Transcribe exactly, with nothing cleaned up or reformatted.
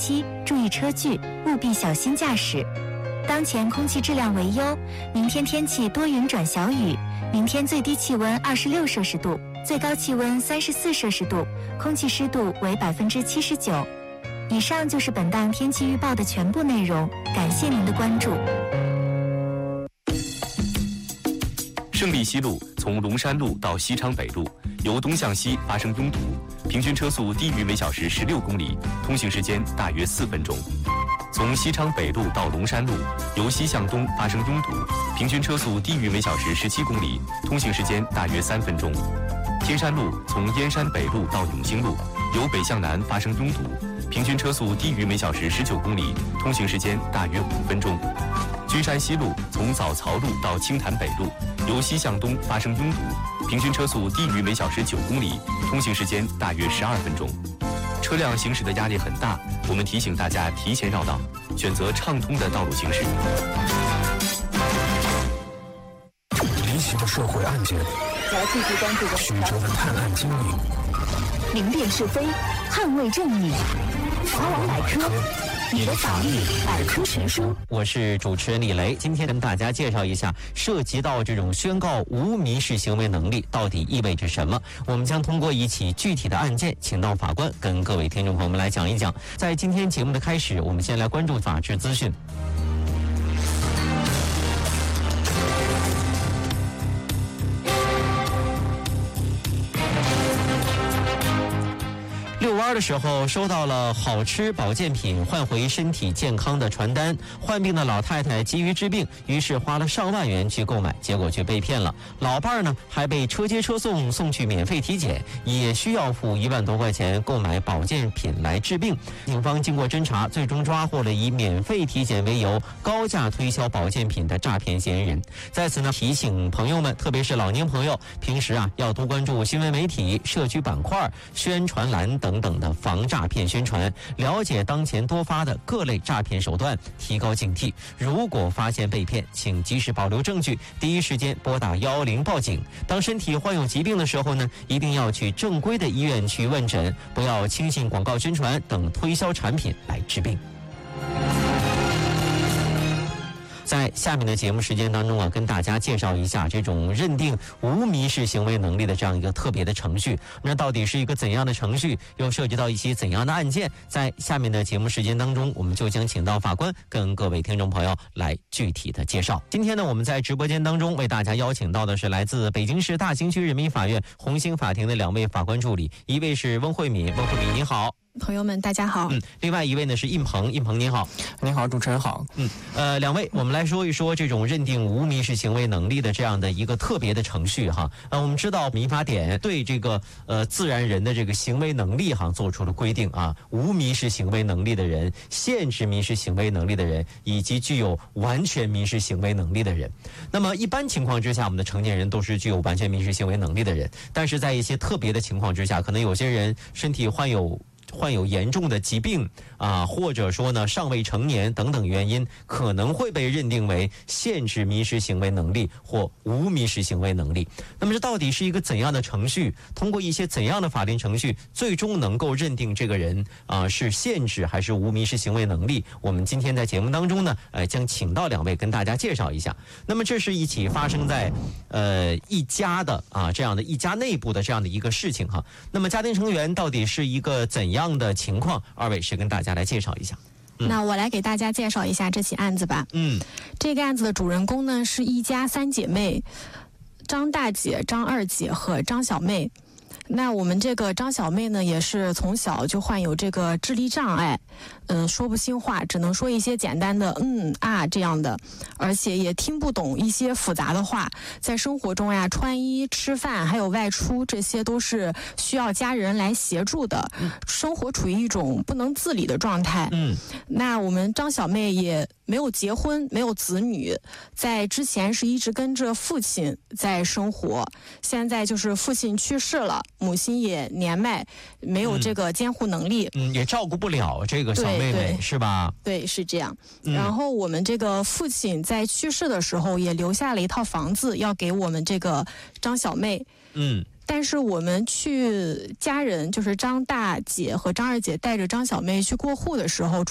期，注意车距，务必小心驾驶。当前空气质量为优，明天天气多云转小雨，明天最低气温二十六摄氏度，最高气温三十四摄氏度，空气湿度为百分之七十九。以上就是本档天气预报的全部内容，感谢您的关注。 胜利西路从龙山路到西昌北路，由东向西发生拥堵，平均车速低于每小时十六公里，通行时间大约四分钟。从西昌北路到龙山路，由西向东发生拥堵，平均车速低于每小时十七公里，通行时间大约三分钟。天山路从燕山北路到永兴路，由北向南发生拥堵，平均车速低于每小时十九公里，通行时间大约五分钟。君山西路从早曹路到青潭北路，由西向东发生拥堵，平均车速低于每小时九公里，通行时间大约十二分钟。车辆行驶的压力很大，我们提醒大家提前绕道，选择畅通的道路行驶。 离奇的社会案件， 来继续关注的曲折的探案经历， 明辨是非，捍卫正义。法网百科，你的法律百科全书。 我是主持人李雷，今天跟大家介绍一下涉及到这种宣告无民事行为能力到底意味着什么。我们将通过一起具体的案件，请到法官跟各位听众朋友们来讲一讲。在今天节目的开始，我们先来关注法治资讯。遛弯的时候收到了好吃保健品换回身体健康的传单，患病的老太太急于治病，于是花了上万元去购买，结果却被骗了。老伴儿呢还被车接车送送去免费体检，也需要付一万多块钱购买保健品来治病。警方经过侦查，最终抓获了以免费体检为由高价推销保健品的诈骗嫌疑人。在此呢，提醒朋友们，特别是老年朋友，平时啊要多关注新闻媒体、社区板块、宣传栏等。等等的防诈骗宣传，了解当前多发的各类诈骗手段，提高警惕。如果发现被骗，请及时保留证据，第一时间拨打一一零报警。当身体患有疾病的时候呢，一定要去正规的医院去问诊，不要轻信广告宣传等推销产品来治病。在下面的节目时间当中啊，跟大家介绍一下这种认定无民事行为能力的这样一个特别的程序。那到底是一个怎样的程序，又涉及到一些怎样的案件？在下面的节目时间当中，我们就将请到法官跟各位听众朋友来具体的介绍。今天呢，我们在直播间当中为大家邀请到的是来自北京市大兴区人民法院红星法庭的两位法官助理，一位是温慧敏，温慧敏你好。 朋友们大家好。 嗯，另外一位呢是印鹏，印鹏您好。 您好，主持人好。 嗯，呃，两位，我们来说一说这种认定无民事行为能力的这样的一个特别的程序哈。呃，我们知道民法典对这个呃自然人的这个行为能力哈做出了规定啊，无民事行为能力的人、限制民事行为能力的人以及具有完全民事行为能力的人。那么一般情况之下，我们的成年人都是具有完全民事行为能力的人，但是在一些特别的情况之下，可能有些人身体患有患有严重的疾病啊，或者说呢尚未成年等等原因，可能会被认定为限制民事行为能力或无民事行为能力。那么这到底是一个怎样的程序？通过一些怎样的法定程序，最终能够认定这个人啊是限制还是无民事行为能力？我们今天在节目当中呢，呃，将请到两位跟大家介绍一下。那么这是一起发生在呃一家的啊这样的一家内部的这样的一个事情哈。那么家庭成员到底是一个怎样样的情况，二位是跟大家来介绍一下。 嗯、那我来给大家介绍一下这起案子吧。 嗯， 这个案子的主人公呢是一家三姐妹，张大姐、张二姐和张小妹。那我们这个张小妹呢，也是从小就患有这个智力障碍，嗯、呃，说不清话，只能说一些简单的嗯啊这样的，而且也听不懂一些复杂的话。在生活中呀，穿衣、吃饭还有外出，这些都是需要家人来协助的，嗯、生活处于一种不能自理的状态。 嗯， 那我们张小妹也没有结婚，没有子女，在之前是一直跟着父亲在生活，现在就是父亲去世了，母亲也年迈，没有这个监护能力， 嗯，也照顾不了这个小妹妹，是吧？ 对，是这样。嗯、然后我们这个父亲在去世的时候，也留下了一套房子要给我们这个张小妹。 嗯。 但是我们去家人，就是张大姐和张二姐带着张小妹去过户的时候，